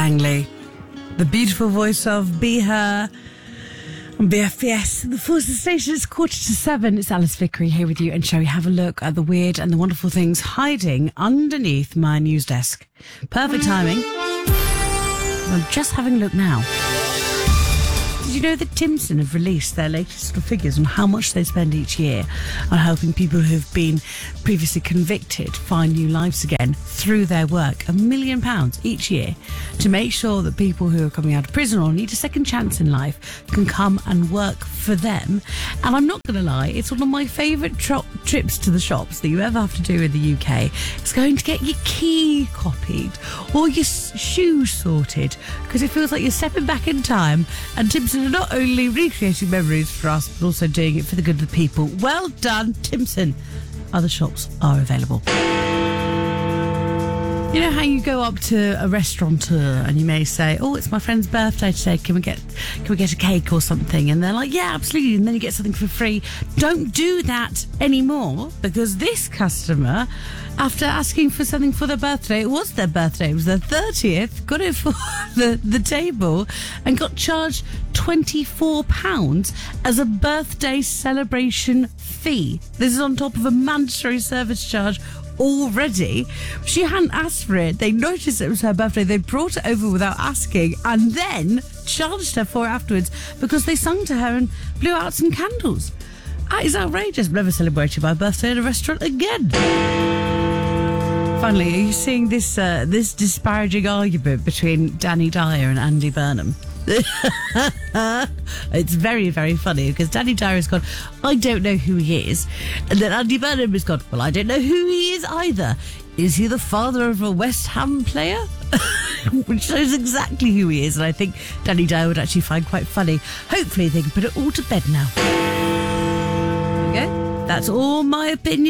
Langley, the beautiful voice of Be Her on BFBS. The Forces Station is 7:15. It's Alice Vickery here with you, and shall we have a look at the weird and the wonderful things hiding underneath my news desk? Perfect timing. I'm just having a look now. Did you know that Timson have released their latest figures on how much they spend each year on helping people who've been previously convicted find new lives again through their work? £1 million each year to make sure that people who are coming out of prison or need a second chance in life can come and work for them. And I'm not going to lie, it's one of my favourite trips to the shops that you ever have to do in the UK. It's going to get your key copied or your shoes sorted, because it feels like you're stepping back in time, and Timson are not only recreating memories for us, but also doing it for the good of the people. Well done, Timson. Other shops are available. You know how you go up to a restaurateur and you may say, "Oh, it's my friend's birthday today. Can we get a cake or something?" And they're like, "Yeah, absolutely." And then you get something for free. Don't do that anymore, because this customer, after asking for something for their birthday, it was their birthday, it was their 30th, got it for the table and got charged £24 as a birthday celebration fee. This is on top of a mandatory service charge already. She hadn't asked for it. They noticed it was her birthday. They brought it over without asking and then charged her for it afterwards because they sung to her and blew out some candles. That is outrageous. Never celebrated my birthday at a restaurant again. Finally, are you seeing this disparaging argument between Danny Dyer and Andy Burnham? It's very, very funny, because Danny Dyer has gone, "I don't know who he is," and then Andy Burnham has gone, "Well, I don't know who he is either. Is he the father of a West Ham player?" Which shows exactly who he is, and I think Danny Dyer would actually find quite funny. Hopefully they can put it all to bed now. There we go. That's all my opinion.